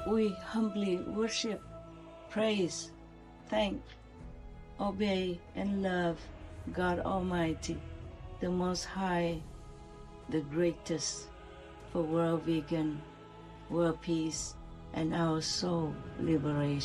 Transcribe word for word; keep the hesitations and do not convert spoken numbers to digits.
We humbly worship, praise, thank, obey, and love God Almighty, the Most High, the greatest, for world vegan, world peace, and our soul liberation.